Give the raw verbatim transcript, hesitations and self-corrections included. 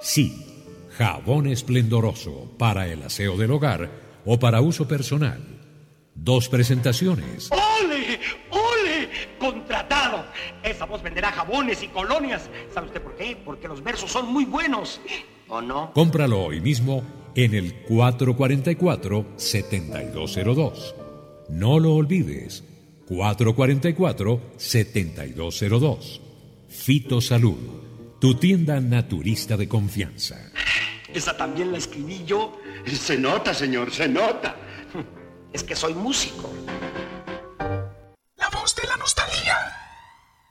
Sí, jabón esplendoroso para el aseo del hogar o para uso personal. Dos presentaciones. ¡Ole! ¡Ole! ¡Contratado! Esa voz venderá jabones y colonias. ¿Sabe usted por qué? Porque los versos son muy buenos. ¿O no? Cómpralo hoy mismo en el cuatro cuatro cuatro, siete dos cero dos. No lo olvides. cuatro cuatro cuatro, siete dos cero dos. Fitosalud, tu tienda naturista de confianza. Esa también la escribí yo. Se nota, señor, se nota. Es que soy músico.